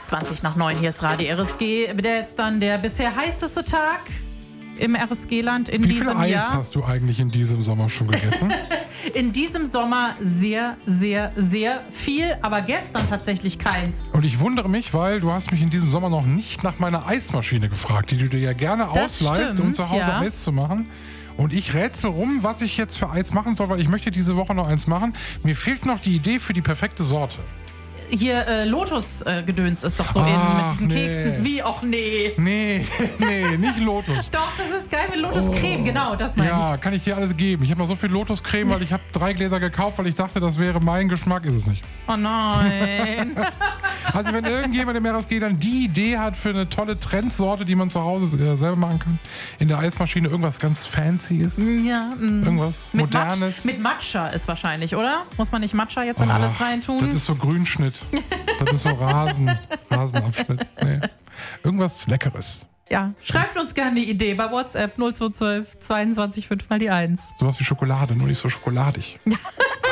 20:09, hier ist Radio RSG. Der ist dann der bisher heißeste Tag im RSG-Land in diesem Jahr. Wie viel Eis hast du eigentlich in diesem Sommer schon gegessen? In diesem Sommer sehr, sehr, sehr viel, aber gestern tatsächlich keins. Und ich wundere mich, weil du hast mich in diesem Sommer noch nicht nach meiner Eismaschine gefragt, die du dir ja gerne ausleihst, um zu Hause Eis zu machen. Und ich rätsel rum, was ich jetzt für Eis machen soll, weil ich möchte diese Woche noch eins machen. Mir fehlt noch die Idee für die perfekte Sorte. Hier Lotus-Gedöns ist doch so in mit diesen Keksen. Wie? Och nee. Nee, nicht Lotus. Doch, das ist geil mit Lotuscreme, genau, das meine ich. Ja, kann ich dir alles geben. Ich habe noch so viel Lotuscreme, weil ich habe 3 Gläser gekauft, weil ich dachte, das wäre mein Geschmack, ist es nicht. Oh nein. Also wenn irgendjemand im RSG dann die Idee hat für eine tolle Trendsorte, die man zu Hause selber machen kann, in der Eismaschine irgendwas ganz Fancyes, irgendwas Modernes. Mit Matcha ist wahrscheinlich, oder? Muss man nicht Matcha jetzt in alles reintun? Das ist so Grünschnitt. Das ist so Rasenabschnitt. Nee. Irgendwas Leckeres. Ja, schreibt uns gerne eine Idee bei WhatsApp 0212 22 5 mal die 1. Sowas wie Schokolade, nur nicht so schokoladig.